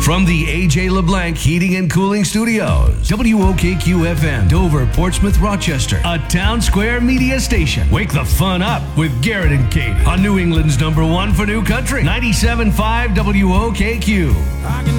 From the AJ LeBlanc Heating and Cooling Studios, WOKQ FM, Dover, Portsmouth, Rochester, a Town Square media station. Wake the fun up with Garrett and Katie on New England's #1 for new country, 97.5 WOKQ.